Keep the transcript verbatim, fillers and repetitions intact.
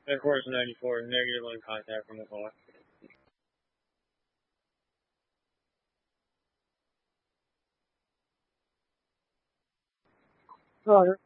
Air Force ninety-four, negative on contact from the caller. Roger.